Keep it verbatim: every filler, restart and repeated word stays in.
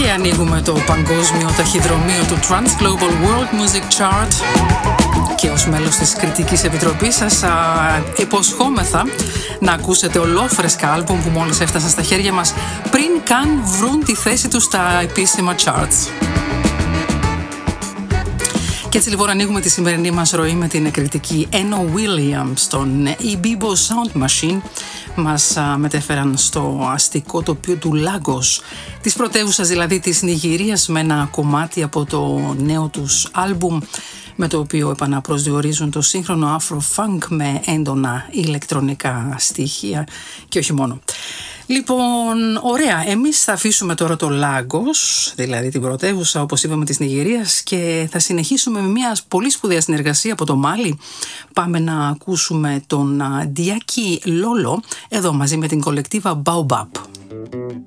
Και ανοίγουμε το παγκόσμιο ταχυδρομείο του Trans Global World Music Chart και ως μέλος της κριτικής επιτροπής σας α, υποσχόμεθα να ακούσετε ολόφρεσκα άλμπουμ που μόλις έφτασαν στα χέρια μας πριν καν βρουν τη θέση τους στα επίσημα charts. Και έτσι λοιπόν ανοίγουμε τη σημερινή μας ροή με την εκρηκτική Enno Williams στον Ibibo Sound Machine. Μας α, μετέφεραν στο αστικό τοπίο του Λάγκος, της πρωτεύουσας δηλαδή της Νιγηρίας, με ένα κομμάτι από το νέο τους άλμπουμ, με το οποίο επαναπροσδιορίζουν το σύγχρονο Afro-Funk με έντονα ηλεκτρονικά στοιχεία και όχι μόνο. Λοιπόν, ωραία, εμείς θα αφήσουμε τώρα το Λάγκος, δηλαδή την πρωτεύουσα όπως είπαμε της Νιγηρίας, και θα συνεχίσουμε με μια πολύ σπουδαία συνεργασία από το Μάλι. Πάμε να ακούσουμε τον Diaki Lolo εδώ μαζί με την κολεκτίβα Baobab.